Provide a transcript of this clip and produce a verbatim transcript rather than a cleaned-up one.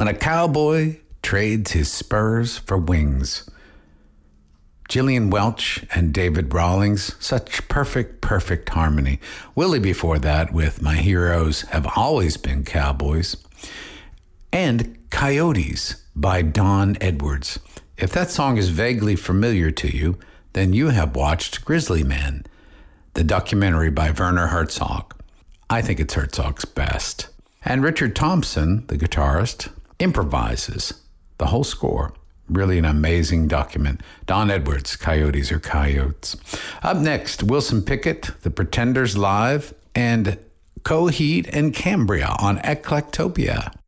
When a cowboy trades his spurs for wings. Gillian Welch and David Rawlings, such perfect, perfect harmony. Willie before that with My Heroes Have Always Been Cowboys. And Coyotes by Don Edwards. If that song is vaguely familiar to you, then you have watched Grizzly Man, the documentary by Werner Herzog. I think it's Herzog's best. And Richard Thompson, the guitarist, improvises the whole score. Really an amazing document. Don Edwards, Coyotes or Coyotes. Up next, Wilson Pickett, The Pretenders Live, and Coheed and Cambria on Eclectopia.